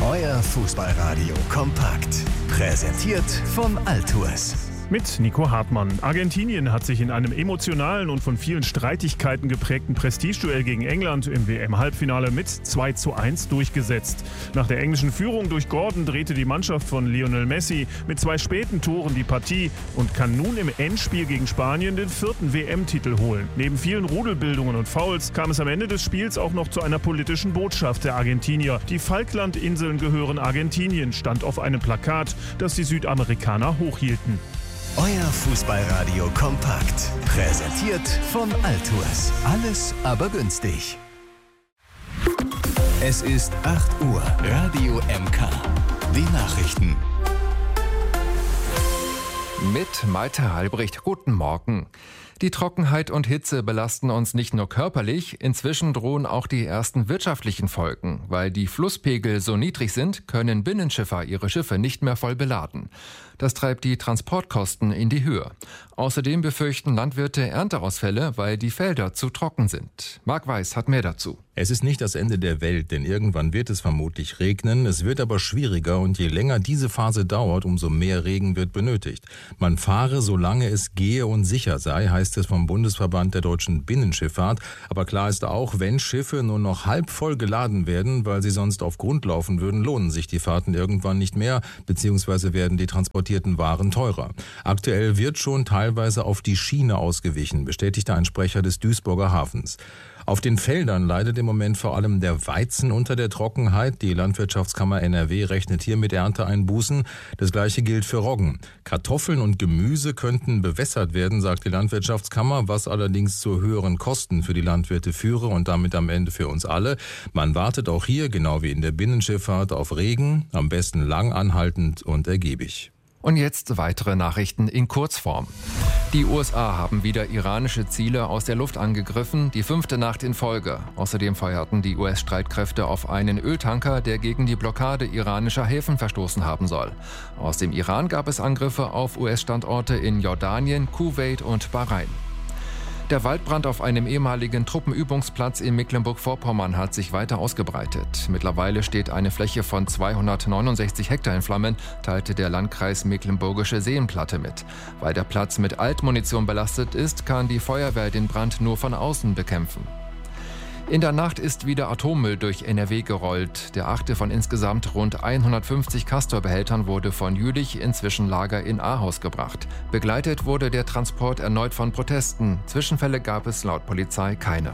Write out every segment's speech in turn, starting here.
Euer Fußballradio kompakt. Präsentiert von Altours. Mit Nico Hartmann. Argentinien hat sich in einem emotionalen und von vielen Streitigkeiten geprägten Prestigeduell gegen England im WM-Halbfinale mit 2:1 durchgesetzt. Nach der englischen Führung durch Gordon drehte die Mannschaft von Lionel Messi mit 2 späten Toren die Partie und kann nun im Endspiel gegen Spanien den 4. WM-Titel holen. Neben vielen Rudelbildungen und Fouls kam es am Ende des Spiels auch noch zu einer politischen Botschaft der Argentinier. Die Falklandinseln gehören Argentinien, stand auf einem Plakat, das die Südamerikaner hochhielten. Euer Fußballradio kompakt. Präsentiert von Altours. Alles aber günstig. Es ist 8 Uhr. Radio MK. Die Nachrichten. Mit Malte Halbricht. Guten Morgen. Die Trockenheit und Hitze belasten uns nicht nur körperlich, inzwischen drohen auch die ersten wirtschaftlichen Folgen. Weil die Flusspegel so niedrig sind, können Binnenschiffer ihre Schiffe nicht mehr voll beladen. Das treibt die Transportkosten in die Höhe. Außerdem befürchten Landwirte Ernteausfälle, weil die Felder zu trocken sind. Marc Weiß hat mehr dazu. Es ist nicht das Ende der Welt, denn irgendwann wird es vermutlich regnen. Es wird aber schwieriger und je länger diese Phase dauert, umso mehr Regen wird benötigt. Man fahre, solange es gehe und sicher sei, heißt es vom Bundesverband der deutschen Binnenschifffahrt. Aber klar ist auch, wenn Schiffe nur noch halb voll geladen werden, weil sie sonst auf Grund laufen würden, lohnen sich die Fahrten irgendwann nicht mehr, beziehungsweise werden die transportierten Waren teurer. Aktuell wird schon teilweise auf die Schiene ausgewichen, bestätigte ein Sprecher des Duisburger Hafens. Auf den Feldern leidet im Moment vor allem der Weizen unter der Trockenheit. Die Landwirtschaftskammer NRW rechnet hier mit Ernteeinbußen. Das Gleiche gilt für Roggen. Kartoffeln und Gemüse könnten bewässert werden, sagt die Landwirtschaftskammer, was allerdings zu höheren Kosten für die Landwirte führe und damit am Ende für uns alle. Man wartet auch hier, genau wie in der Binnenschifffahrt, auf Regen, am besten lang anhaltend und ergiebig. Und jetzt weitere Nachrichten in Kurzform. Die USA haben wieder iranische Ziele aus der Luft angegriffen, die 5. Nacht in Folge. Außerdem feuerten die US-Streitkräfte auf einen Öltanker, der gegen die Blockade iranischer Häfen verstoßen haben soll. Aus dem Iran gab es Angriffe auf US-Standorte in Jordanien, Kuwait und Bahrain. Der Waldbrand auf einem ehemaligen Truppenübungsplatz in Mecklenburg-Vorpommern hat sich weiter ausgebreitet. Mittlerweile steht eine Fläche von 269 Hektar in Flammen, teilte der Landkreis Mecklenburgische Seenplatte mit. Weil der Platz mit Altmunition belastet ist, kann die Feuerwehr den Brand nur von außen bekämpfen. In der Nacht ist wieder Atommüll durch NRW gerollt. Der 8. von insgesamt rund 150 Castor-Behältern wurde von Jülich ins Zwischenlager in Ahaus gebracht. Begleitet wurde der Transport erneut von Protesten. Zwischenfälle gab es laut Polizei keine.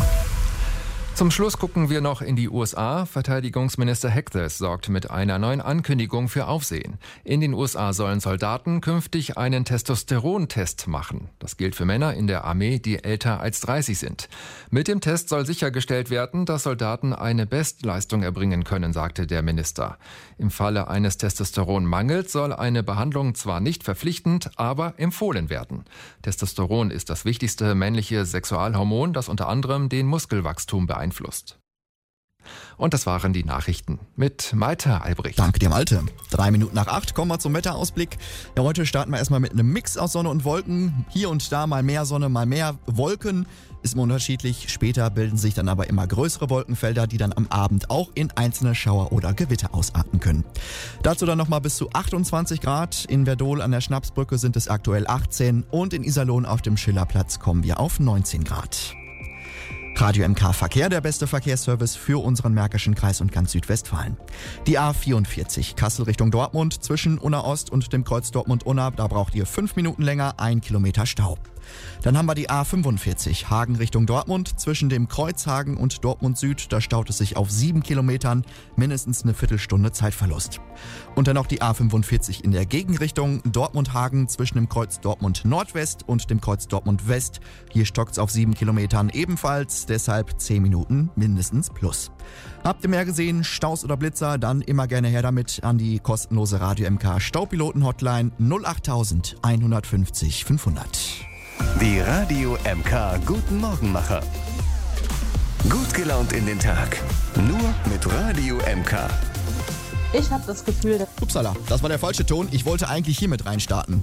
Zum Schluss gucken wir noch in die USA. Verteidigungsminister Hexes sorgt mit einer neuen Ankündigung für Aufsehen. In den USA sollen Soldaten künftig einen Testosterontest machen. Das gilt für Männer in der Armee, die älter als 30 sind. Mit dem Test soll sichergestellt werden, dass Soldaten eine Bestleistung erbringen können, sagte der Minister. Im Falle eines Testosteronmangels soll eine Behandlung zwar nicht verpflichtend, aber empfohlen werden. Testosteron ist das wichtigste männliche Sexualhormon, das unter anderem den Muskelwachstum beeinflusst. Und das waren die Nachrichten mit Malte Albrecht. Danke dir, Malte. 3 Minuten nach 8 kommen wir zum Wetterausblick. Ja, heute starten wir erstmal mit einem Mix aus Sonne und Wolken. Hier und da mal mehr Sonne, mal mehr Wolken. Ist immer unterschiedlich. Später bilden sich dann aber immer größere Wolkenfelder, die dann am Abend auch in einzelne Schauer oder Gewitter ausarten können. Dazu dann nochmal bis zu 28 Grad. In Verdol an der Schnapsbrücke sind es aktuell 18 und in Iserlohn auf dem Schillerplatz kommen wir auf 19 Grad. Radio MK Verkehr, der beste Verkehrsservice für unseren Märkischen Kreis und ganz Südwestfalen. Die A44 Kassel Richtung Dortmund zwischen Unna Ost und dem Kreuz Dortmund-Unna, da braucht ihr 5 Minuten länger, 1 Kilometer Stau. Dann haben wir die A45 Hagen Richtung Dortmund zwischen dem Kreuz Hagen und Dortmund Süd, da staut es sich auf 7 Kilometern, mindestens eine Viertelstunde Zeitverlust. Und dann noch die A45 in der Gegenrichtung Dortmund-Hagen zwischen dem Kreuz Dortmund Nordwest und dem Kreuz Dortmund West. Hier stockt es auf 7 Kilometern ebenfalls, deshalb 10 Minuten mindestens plus. Habt ihr mehr gesehen, Staus oder Blitzer, dann immer gerne her damit an die kostenlose Radio MK Staupiloten-Hotline 08000 150 500. Die Radio MK Guten Morgenmacher. Gut gelaunt in den Tag. Nur mit Radio MK. Ich habe das Gefühl, dass... Upsala, das war der falsche Ton. Ich wollte eigentlich hier mit reinstarten.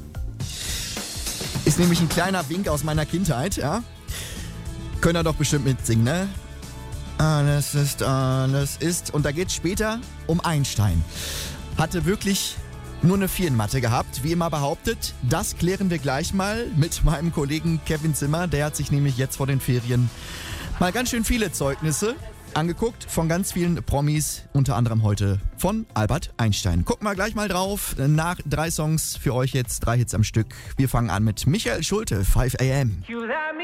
Ist nämlich ein kleiner Wink aus meiner Kindheit, ja? Könnt ihr doch bestimmt mitsingen, ne? alles ist. Und da geht es später um Einstein. Hatte wirklich nur eine 4 in Mathe gehabt, wie immer behauptet. Das klären wir gleich mal mit meinem Kollegen Kevin Zimmer. Der hat sich nämlich jetzt vor den Ferien mal ganz schön viele Zeugnisse angeguckt von ganz vielen Promis, unter anderem heute von Albert Einstein. Gucken wir gleich mal drauf. Nach 3 Songs für euch jetzt 3 Hits am Stück. Wir fangen an mit Michael Schulte, 5 AM. You let me